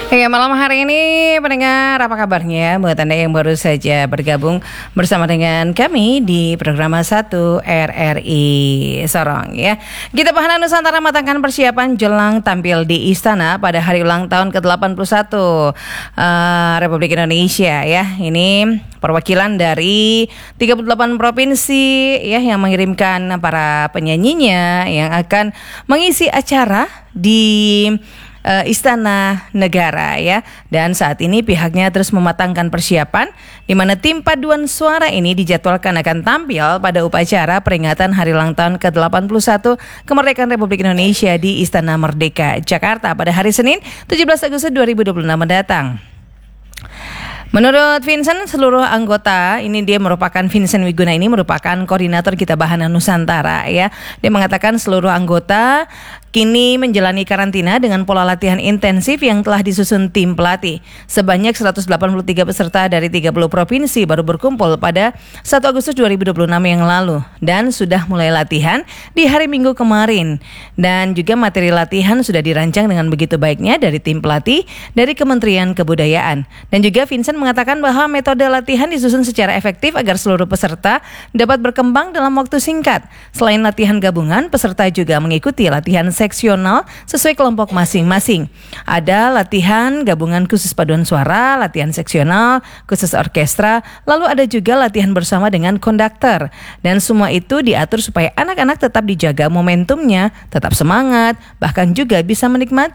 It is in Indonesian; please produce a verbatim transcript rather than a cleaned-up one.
Ya, malam hari ini pendengar, apa kabarnya buat Anda yang baru saja bergabung bersama dengan kami di program satu R R I Sorong ya. Kita Bahana Nusantara matangkan persiapan jelang tampil di Istana pada hari ulang tahun ke delapan puluh satu uh, Republik Indonesia ya. Ini perwakilan dari tiga puluh delapan provinsi ya yang mengirimkan para penyanyinya yang akan mengisi acara di Uh, Istana Negara ya. Dan saat ini pihaknya terus mematangkan persiapan di mana tim paduan suara ini dijadwalkan akan tampil pada upacara peringatan Hari Ulang Tahun ke delapan puluh satu Kemerdekaan Republik Indonesia di Istana Merdeka Jakarta pada hari Senin tujuh belas Agustus dua ribu dua puluh enam mendatang. Menurut Vincent, seluruh anggota ini dia merupakan Vincent Wiguna ini merupakan koordinator Kita Bahana Nusantara ya. Dia mengatakan seluruh anggota kini menjalani karantina dengan pola latihan intensif yang telah disusun tim pelatih. Sebanyak seratus delapan puluh tiga peserta dari tiga puluh provinsi baru berkumpul pada satu Agustus dua ribu dua puluh enam yang lalu dan sudah mulai latihan di hari Minggu kemarin. Dan juga materi latihan sudah dirancang dengan begitu baiknya dari tim pelatih dari Kementerian Kebudayaan. Dan juga Vincent mengatakan bahwa metode latihan disusun secara efektif agar seluruh peserta dapat berkembang dalam waktu singkat. Selain latihan gabungan, peserta juga mengikuti latihan seksional sesuai kelompok masing-masing. Ada latihan gabungan khusus paduan suara, latihan seksional khusus orkestra, lalu ada juga latihan bersama dengan konduktor. Dan semua itu diatur supaya anak-anak tetap dijaga momentumnya, tetap semangat, bahkan juga bisa menikmati